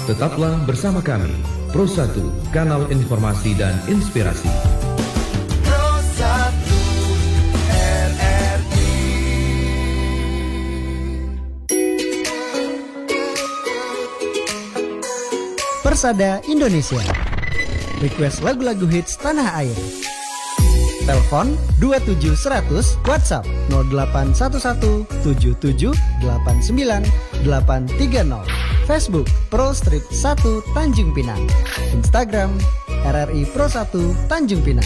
Tetaplah bersama kami, Pro 1, kanal informasi dan inspirasi. Pro 1 RRI. Persada Indonesia. Request lagu-lagu hits tanah air. Telepon 27100, WhatsApp 0811 77 89 830. Facebook Pro Strip 1 Tanjung Pinang. Instagram RRI Pro 1 Tanjung Pinang.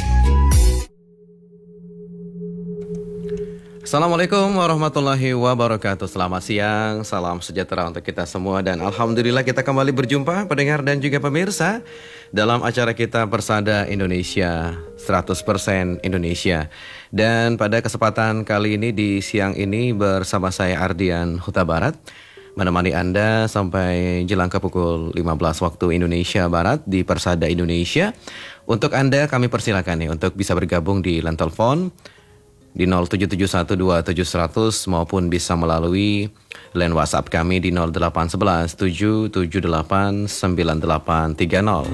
Assalamualaikum warahmatullahi wabarakatuh. Selamat siang, salam sejahtera untuk kita semua. Dan Alhamdulillah kita kembali berjumpa pendengar dan juga pemirsa dalam acara kita Persada Indonesia 100% Indonesia. Dan pada kesempatan kali ini di siang ini bersama saya Ardian Huta Barat, menemani Anda sampai jelang ke pukul 15 waktu Indonesia Barat di Persada Indonesia. Untuk Anda kami persilakan nih untuk bisa bergabung di line telepon di 07712700 maupun bisa melalui line WhatsApp kami di 0811 778 9830.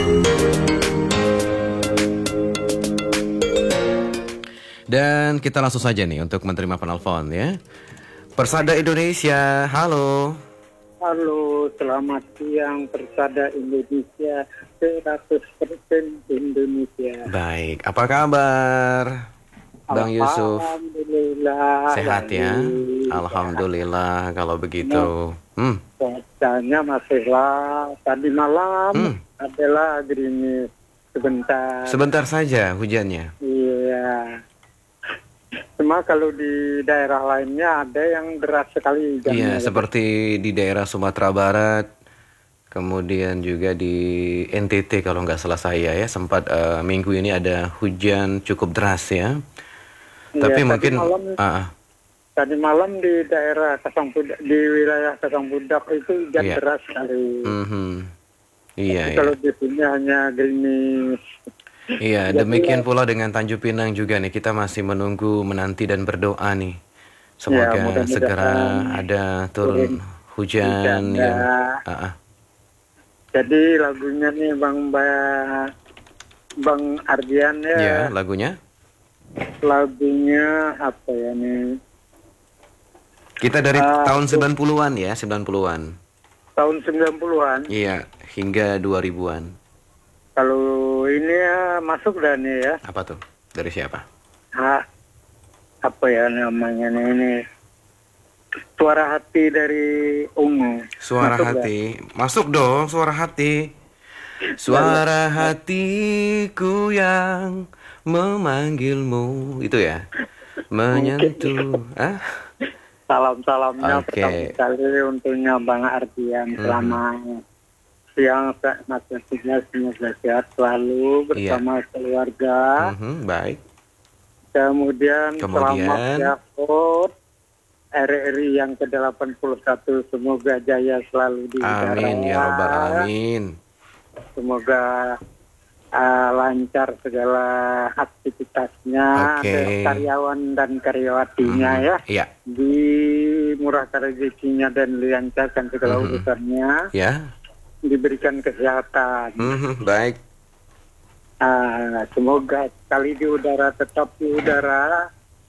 Dan kita langsung saja nih untuk menerima penelpon ya. Persada Indonesia, halo. Halo, selamat siang Persada Indonesia 100% Indonesia. Baik, apa kabar Bang Yusuf? Alhamdulillah. Sehat ya? Alhamdulillah kalau begitu. Cuacanya masihlah. Tadi malam adalah gerimis sebentar. Sebentar saja hujannya. Iya. Cuma kalau di daerah lainnya ada yang deras sekali hujannya. Iya, seperti di daerah Sumatera Barat, kemudian juga di NTT kalau nggak salah saya ya, sempat minggu ini ada hujan cukup deras ya. Iya, tapi mungkin tadi malam di daerah di wilayah Kasangbudak itu hujan deras sekali. Iya. Kalau di sini hanya gerimis. Iya, demikian pula dengan Tanjung Pinang juga nih, kita masih menunggu, menanti dan berdoa nih. Semoga segera ada turun hujan yang Jadi lagunya nih Bang Ardian ya. Ya, lagunya? Lagunya apa ya nih? Kita dari tahun 90-an ya, 90-an. Tahun 90-an? Iya, hingga 2000-an. Kalau ini ya masuk dah nih ya. Apa tuh? Dari siapa? Apa ya namanya nih ini? Suara Hati dari Ungu. Suara masuk Hati. Masuk dong, Suara Hati. Suara hatiku yang memanggilmu, itu ya, menyentuh. Salam-salamnya pertama Oke. sekali untuknya Bang Ardian. Selamat siang, maksudnya semoga sehat selalu bersama keluarga. Baik. Kemudian selamat Yakut RRI yang ke-81, semoga jaya selalu di udara. Amin ya rabbal alamin. Semoga lancar segala aktivitasnya, karyawan dan karyawatinya ya. Iya. Dimurahkan rezekinya dan dilancarkan segala urusannya. Ya. Diberikan kesehatan. Baik. Semoga sekali di udara, tetap di udara.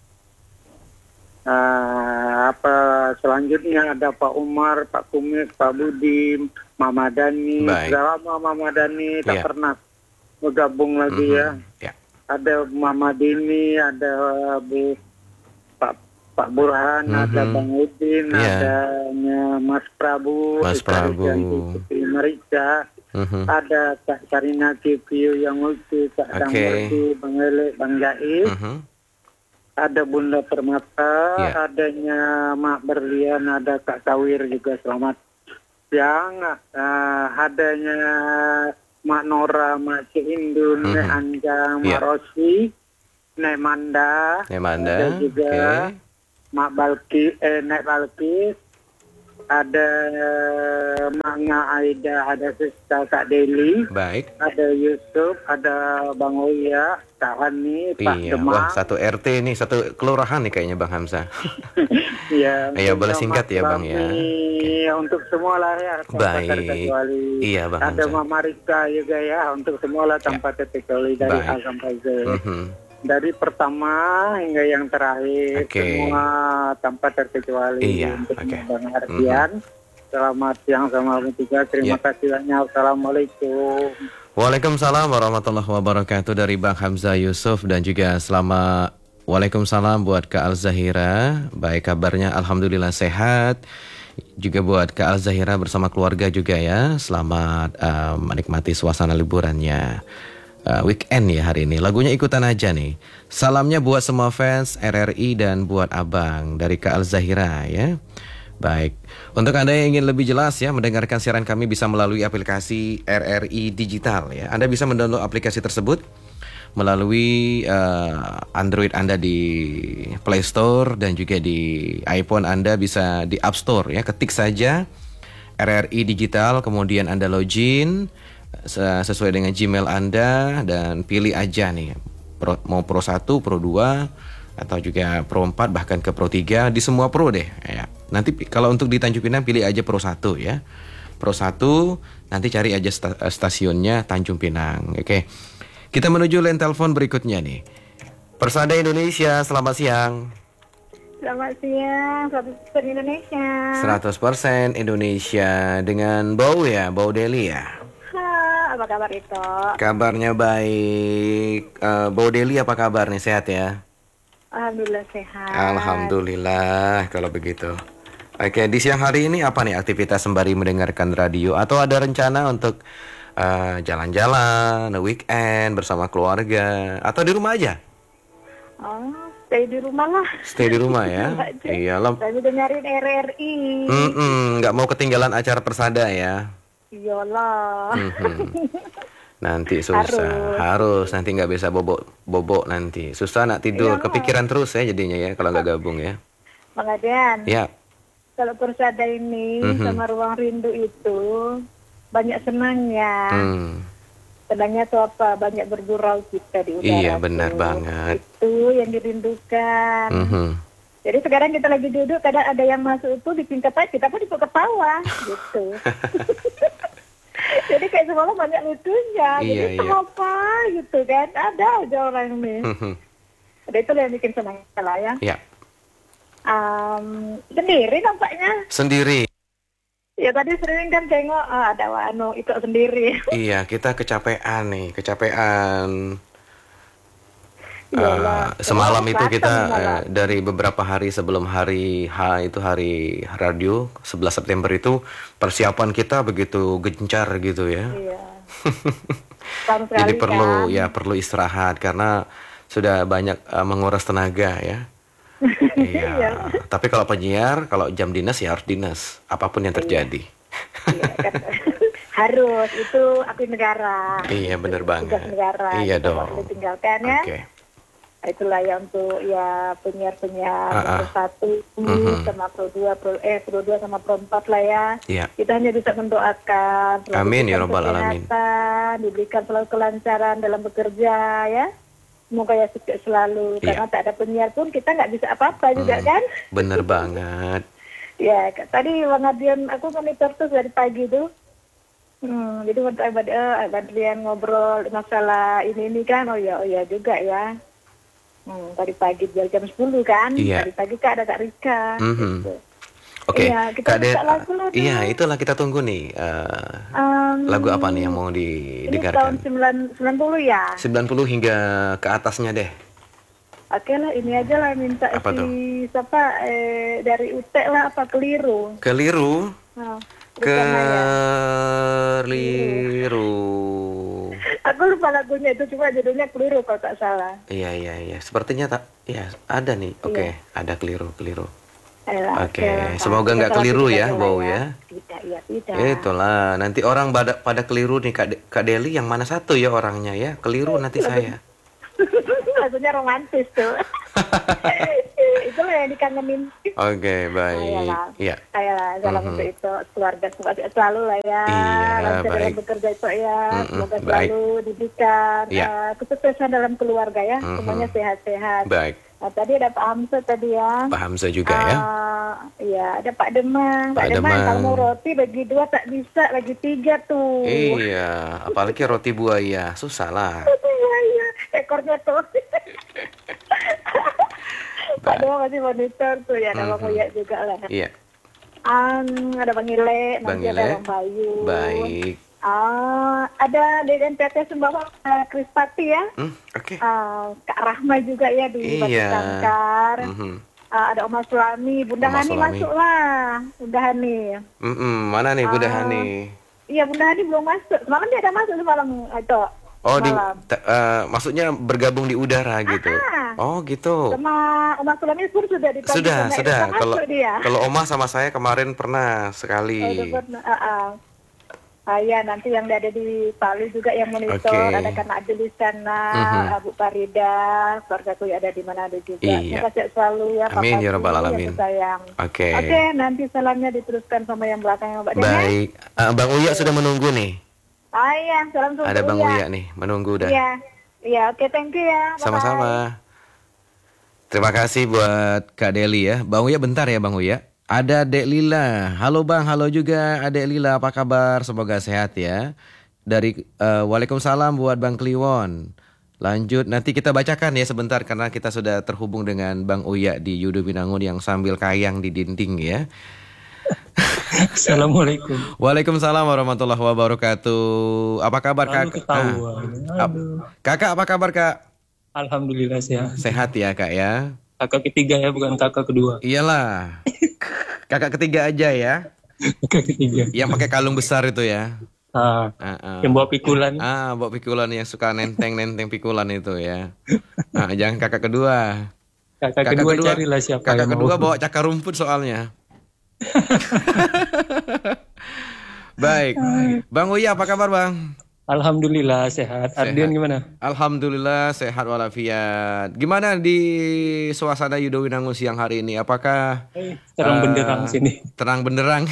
Selanjutnya ada Pak Umar, Pak Kumis, Pak Budi, Mama Dani. Sudah lama Mama Dani tak pernah bergabung lagi ya. Ada Mama Dini, ada Pak Burhan, ada Bang Udin, ada Mas Prabu, Putri Marica, ada Kak Sarina Kipiu yang lucu, Kak Damurti, Bang Lele, Bang Jais. Ada Bunda Permata, adanya Mak Berlian, ada Kak Kawir juga selamat siang. Adanya Mak Nora, Mak Ciindun, Nek Anjang, Mak Rosi, Nek Manda, ada juga Mak Nek Balkis, ada Manga Aida, ada Sista Kak Deli, baik, ada Yusuf, ada Bang Oya, Kak Hani, Pak Demang. Wah, satu RT nih, satu kelurahan nih kayaknya Bang Hamzah. Iya. Iya, boleh singkat ya Bang ya. Untuk semua lah ya. Baik. Terkecuali. Iya Bang Ada Hamzah. Mama Rika juga ya, untuk semua lah tanpa terkecuali dari A sampai Z. Dari pertama hingga yang terakhir, semua tanpa terkecuali. Untuk Bang Ardian. Selamat siang sama juga. Terima kasih banyak. Assalamualaikum. Waalaikumsalam warahmatullahi wabarakatuh dari Bang Hamzah Yusuf, dan juga selamat Waalaikumsalam buat Kak Al-Zahira. Baik kabarnya, alhamdulillah sehat. Juga buat Kak Al-Zahira bersama keluarga juga ya. Selamat menikmati suasana liburannya. Weekend ya hari ini. Lagunya ikutan aja nih. Salamnya buat semua fans RRI dan buat Abang dari Kak Al-Zahira ya. Baik. Untuk Anda yang ingin lebih jelas ya mendengarkan siaran kami bisa melalui aplikasi RRI Digital ya. Anda bisa mendownload aplikasi tersebut melalui Android Anda di Play Store, dan juga di iPhone Anda bisa di App Store ya. Ketik saja RRI Digital, kemudian Anda login sesuai dengan Gmail Anda dan pilih aja nih mau Pro 1, Pro 2 atau juga Pro 4 bahkan ke Pro 3, di semua Pro deh ya. Nanti kalau untuk di Tanjung Pinang pilih aja Pro 1 ya. Pro 1 nanti cari aja stasiunnya Tanjung Pinang. Oke. Kita menuju line telepon berikutnya nih. Persada Indonesia, selamat siang. Selamat siang, 100% Indonesia. 100% Indonesia dengan Bau ya, Bau Deli ya. Apa kabar itu? Kabarnya baik. Bau Deli apa kabar nih, sehat ya? Alhamdulillah sehat. Alhamdulillah kalau begitu. Oke, di siang hari ini apa nih aktivitas sembari mendengarkan radio? Atau ada rencana untuk jalan-jalan, weekend bersama keluarga? Atau di rumah aja? Oh, stay di rumah lah. Stay di rumah ya? Iyalah. Saya udah nyariin RRI. Nggak mau ketinggalan acara Persada ya? Iyalah. Nanti susah, harus nanti nggak bisa bobok nanti. Susah nak tidur, kepikiran terus ya jadinya ya kalau nggak gabung ya. Bang Adian. Ya. Kalau Persada ini sama Ruang Rindu itu banyak senangnya. Senangnya tuh apa? Banyak bergurau kita di udara. Iya benar banget. Itu yang dirindukan. Jadi sekarang kita lagi duduk, kadang ada yang masuk itu bikin ketawa, kita pun ikut ketawa gitu. Jadi kayak semalam banyak lucunya. Jadi apa gitu kan? Ada aja orang ini. Ada itu yang bikin senang lah ya. Iya. Sendiri nampaknya. Sendiri. Ya tadi sering kan tengok ada Wano itu sendiri. Iya, kita kecapean nih, semalam itu kita dari beberapa hari sebelum hari H itu hari radio 11 September itu persiapan kita begitu gencar gitu ya. Iya. Jadi perlu istirahat karena sudah banyak menguras tenaga ya. Iya. Tapi kalau penyiar, kalau jam dinas ya harus dinas, apapun yang terjadi. Iya, kan. Harus, itu abdi negara. Iya, benar banget. Tugas negara. Iya dong. Ditinggalkan ya. Okay. Itulah ya untuk ya penyiar-penyiar Pro 1 sama Pro 2 sama Pro 4 lah ya. Iya. Kita hanya bisa mendoakan. Amin ya rabbal alamin. Diberikan selalu kelancaran dalam bekerja ya. Semoga ya sukses selalu. Karena tak ada penyiar pun kita nggak bisa apa-apa juga kan. Bener banget. Ya, tadi Bang Adrian aku monitor terus dari pagi tuh. Jadi waktu Adrian ngobrol masalah ini kan, oh ya juga ya. Tadi pagi jam 10 kan. Iya. Tadi pagi Kak ada Kak Rika. Gitu. Oke. Iya, kita minta lagu lah. Iya, itulah kita tunggu nih. Lagu apa nih yang mau didengarkan? Ini tahun 90 ya. 90 hingga ke atasnya deh. Oke lah, ini aja lah minta apa siapa dari UT lah apa Keliru. Keliru? Keliru. Aku lupa lagunya itu, cuma judulnya Keliru kalau tak salah. Iya. Sepertinya ada nih. Oke, ada Keliru. Oke, semoga nggak keliru ya, Bau ya. Tidak. Itulah, nanti orang pada keliru nih Kak Deli, yang mana satu ya orangnya ya, keliru nanti saya. Lagunya romantis tuh. itulah yang dikangenin. Oke, baik. Iya. Salam untuk itu keluarga selalu lah ya. Lancar dalam bekerja itu ya. Semoga selalu diberikan kesuksesan dalam keluarga ya. Semuanya sehat-sehat. Baik. Nah, tadi ada Pak Hamzah tadi ya. Pak Hamzah juga ya. Iya, ada Pak Demang. Pak Demang kalau mau roti bagi 2 tak bisa, bagi 3 tuh. Iya, apalagi roti buaya, susah lah. Iya, ekornya tuh. Pak Demang masih monitor tuh ya, ada Bang Uya juga lah. Iya. Ada Bang Ile, nanti ada Bang Bayu. Baik. Ada DNPT Sembawang Krispati ya. Oke. Kak Rahma juga ya di Batu Sangkar. Ada Oma Sulami, Bunda Hani masuk lah. Bunda Hani. Mana nih Bunda Hani? Iya, Bunda Hani belum masuk. Semalam dia ada masuk semalam itu. Oh, maksudnya bergabung di udara gitu. Oh, gitu. Sama Oma Sulami pun sudah dipanggil. Sudah. Kalau Oma sama saya kemarin pernah sekali. Ya, nanti yang ada di Palu juga yang monitor, ada Kak Adil di sana, Bu Farida, keluargaku ada di mana ada juga. Terima kasih selalu ya Pak. Amin ya rabbal alamin. Sayang. Oke, nanti salamnya diteruskan sama yang belakang Mbak Dena. Baik. Bang Uya sudah menunggu nih. Iya, salam untuk ada Bang Uya nih, menunggu dah. Iya, oke, thank you ya. Sama-sama. Terima kasih buat Kak Deli ya. Bang Uya bentar ya Bang Uya. Ada Dek Lila. Halo Bang, halo juga Adek Lila, apa kabar? Semoga sehat ya. Dari Waalaikumsalam buat Bang Kliwon. Lanjut, nanti kita bacakan ya sebentar karena kita sudah terhubung dengan Bang Uya di Yudo Binangun yang sambil kayang di dinding ya. Assalamualaikum. Waalaikumsalam warahmatullahi wabarakatuh. Apa kabar Kak? Kakak apa kabar Kak? Alhamdulillah sehat. Sehat ya Kak ya. Kakak ketiga ya, bukan kakak kedua. Iyalah. Kakak ketiga aja ya. Kakak ketiga. Yang pakai kalung besar itu ya. Yang bawa pikulan. Bawa pikulan yang suka nenteng pikulan itu ya. Jangan kakak kedua. Kakak kedua carilah siapa. Kakak kedua bawa cakar rumput soalnya. Baik. Bang Uya apa kabar Bang? Alhamdulillah sehat. Ardian gimana? Alhamdulillah sehat walafiat. Gimana di suasana Yudo Winangun siang hari ini? Apakah terang benderang sini? Terang benderang.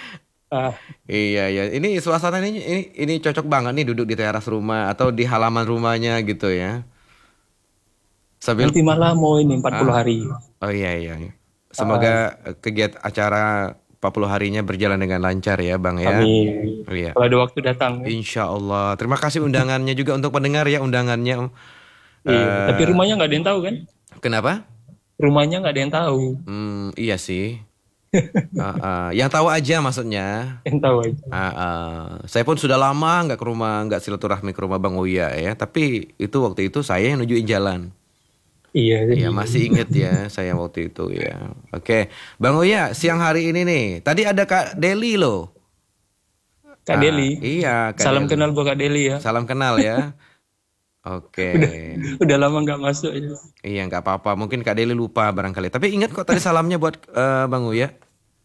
Iya. Ini suasana ini cocok banget nih duduk di teras rumah atau di halaman rumahnya gitu ya. Nanti malah mau ini 40 hari. Oh iya. Semoga kegiatan acara 40 harinya berjalan dengan lancar ya Bang ya. Amin. Iya. Kalau ada waktu datang. Insya Allah. Terima kasih undangannya juga untuk pendengar ya undangannya. Tapi rumahnya nggak ada yang tahu kan? Kenapa? Rumahnya nggak ada yang tahu. Iya sih. Yang tahu aja maksudnya. Yang tahu aja. Saya pun sudah lama nggak ke rumah, nggak silaturahmi ke rumah Bang Uya ya. Tapi waktu itu saya yang nunjukin jalan. Iya, masih inget ya saya waktu itu ya. Oke, Bang Uya, siang hari ini nih. Tadi ada Kak Deli loh. Kak Deli? Iya, Kak Salam Deli. kenal buat Kak Deli ya. Salam kenal ya. Oke. Udah lama nggak masuk ya. Iya, nggak apa-apa. Mungkin Kak Deli lupa barangkali. Tapi ingat kok tadi salamnya buat Bang Uya.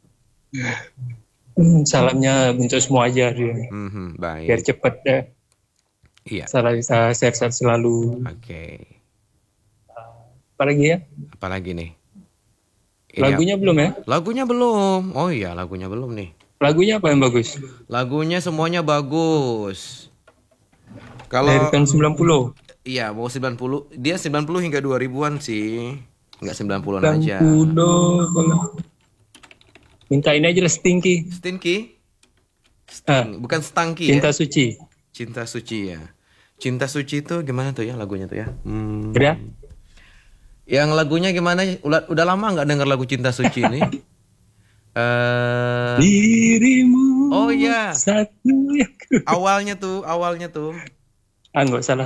Salamnya untuk semua aja dia. Baik. Biar cepet ya. Iya. Sehat-sehat selalu. Oke. Apalagi ya? Apalagi nih? Lagunya belum ya? Lagunya belum. Oh iya, lagunya belum nih. Lagunya apa yang bagus? Lagunya semuanya bagus. Kalau dari tahun 90. Iya, mau 90. Dia 90 hingga 2000-an sih. Enggak 90-an aja. 90. Minta ini aja lah Stinky. Bukan Stanky Cinta ya? Suci. Cinta Suci ya. Cinta Suci itu gimana tuh ya lagunya tuh ya? Udah? Yang lagunya gimana? Udah lama nggak denger lagu Cinta Suci ini? Dirimu. Oh iya. Satu yang awalnya tuh. Nggak salah.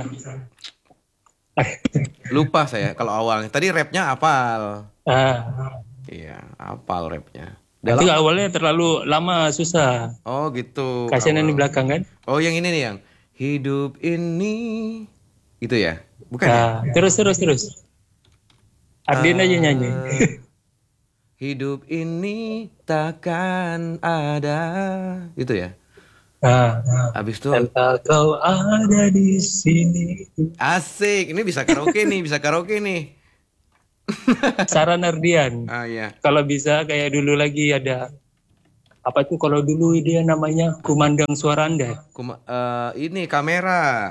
Lupa saya kalau awalnya. Tadi rapnya apal. Iya, apal rapnya. Itu awalnya terlalu lama, susah. Oh gitu. Kasihan di belakang kan? Oh yang ini nih yang hidup ini. Itu ya? Bukan ya? Terus. Ardian aja nyanyi. Hidup ini takkan ada. Itu ya? Habis itu tanpa kau ada di sini. Asik. Ini bisa karaoke nih. Saran Ardian. Iya. Kalau bisa kayak dulu lagi ada apa tuh kalau dulu dia namanya kumandang suara Anda. Ini kamera.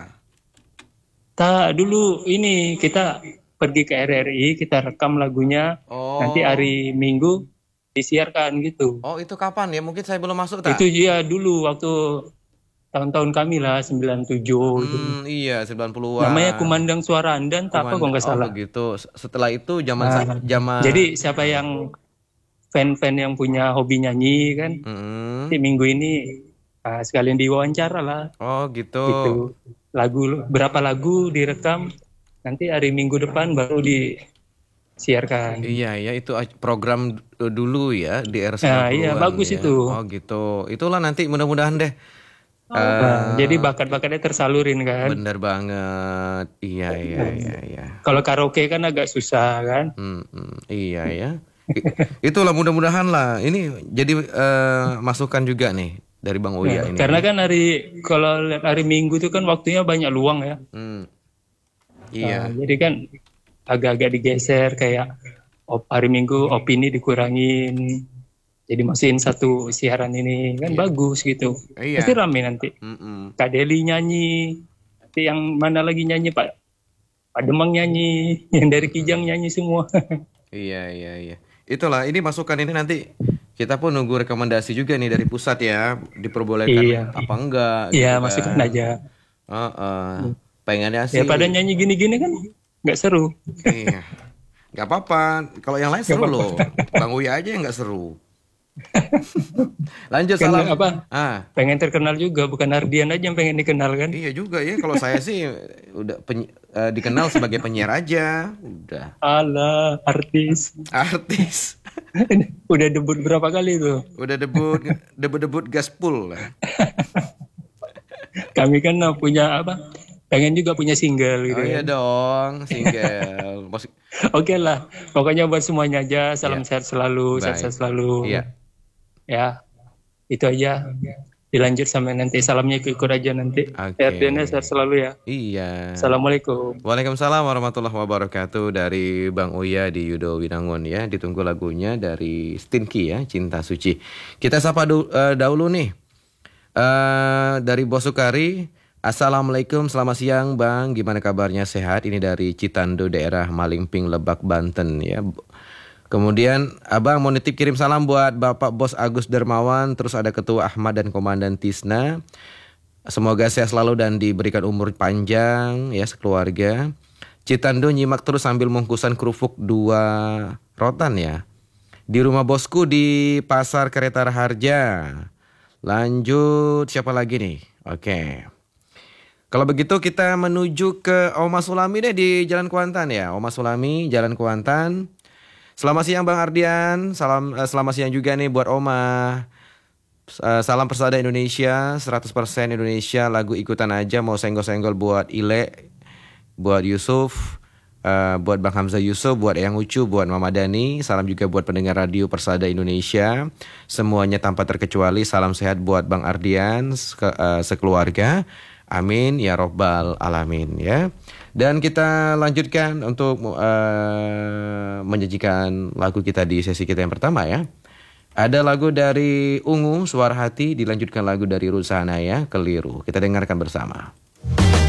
Dulu ini kita pergi ke RRI, kita rekam lagunya. Nanti hari Minggu disiarkan gitu. Oh, itu kapan ya? Mungkin saya belum masuk tak? Itu dia dulu waktu tahun-tahun kami lah 97 gitu. Iya 90-an. Namanya kumandang suara Anda apa kok nggak salah. Begitu. Setelah itu zaman Jadi siapa yang fan-fan yang punya hobi nyanyi kan, di minggu ini sekalian diwawancara lah. Oh gitu. Gitu. Berapa lagu direkam, nanti hari Minggu depan baru disiarkan. Iya itu program dulu ya di RS. Iya bagus ya. Itu. Oh gitu. Itulah nanti mudah-mudahan deh. Jadi bakat-bakatnya tersalurin kan. Bener banget. Iya. Kalau karaoke kan agak susah kan. Iya ya. Itulah mudah-mudahan lah. Ini jadi masukan juga nih dari Bang Uya ini. Karena kan kalau hari Minggu itu kan waktunya banyak luang ya. Iya. Jadi kan agak-agak digeser kayak hari Minggu opini dikurangin. Jadi masukin satu siaran ini kan bagus gitu. Iya. Pasti rame nanti. Kak Deli nyanyi. Nanti yang mana lagi nyanyi Pak Demang nyanyi. Yang dari Kijang nyanyi semua. Iya. Itulah ini masukan ini nanti kita pun nunggu rekomendasi juga nih dari pusat ya. Diperbolehkan apa enggak. Iya gitu masukkan kan. aja. Pengennya sih. Ya pada nyanyi gini-gini kan nggak seru. Iya. Nggak apa-apa. Kalau yang lain seru loh. Bang Uya aja yang nggak seru. Lanjut salam. Pengen terkenal juga, bukan Ardian aja yang pengen dikenal kan? Iya juga ya. Kalau saya sih udah dikenal sebagai penyiar aja. Udah. Alah, artis. Udah debut berapa kali tuh? Udah debut gaspol lah. Kami kan punya pengen juga punya single gitu. Iya dong, single. Oke lah, pokoknya buat semuanya aja salam sehat selalu, sehat selalu. Iya. Ya, itu aja. Dilanjut sampai nanti salamnya ikut aja nanti. Ardiannya sehat selalu ya. Iya. Assalamualaikum. Waalaikumsalam warahmatullahi wabarakatuh dari Bang Uya di Yudo Winangun ya. Ditunggu lagunya dari Stinky ya, Cinta Suci. Kita sapa dahulu nih. Dari Bos Sukari. Assalamualaikum, selamat siang Bang. Gimana kabarnya, sehat? Ini dari Citando, daerah Malingping, Lebak, Banten ya. Kemudian Abang mau nitip kirim salam buat Bapak Bos Agus Dermawan, terus ada Ketua Ahmad dan Komandan Tisna. Semoga sehat selalu dan diberikan umur panjang ya sekeluarga. Citando nyimak terus sambil mungkusan kerupuk 2 rotan ya. Di rumah bosku di Pasar Kereta Harja. Lanjut siapa lagi nih? Oke. Kalau begitu kita menuju ke Oma Sulami deh di Jalan Kuantan ya. Oma Sulami, Jalan Kuantan. Selamat siang Bang Ardian. Selamat siang juga nih buat Oma. Salam Persada Indonesia, 100% Indonesia. Lagu ikutan aja, mau senggol-senggol buat Ile, buat Yusuf, buat Bang Hamzah Yusuf, buat Eyang Ucu, buat Mama Dani. Salam juga buat pendengar radio Persada Indonesia. Semuanya tanpa terkecuali. Salam sehat buat Bang Ardian sekeluarga. Amin ya robbal alamin ya. Dan kita lanjutkan untuk menyajikan lagu kita di sesi kita yang pertama ya. Ada lagu dari Ungu, Suara Hati, dilanjutkan lagu dari Rusana ya, Keliru. Kita dengarkan bersama.